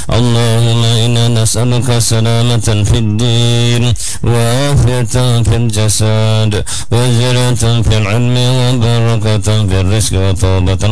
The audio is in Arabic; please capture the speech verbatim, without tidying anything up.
اللهم إنا نسألك سلامة في الدين وعافية في الجسد وزيادة في العلم وبركة في الرزق وتوبة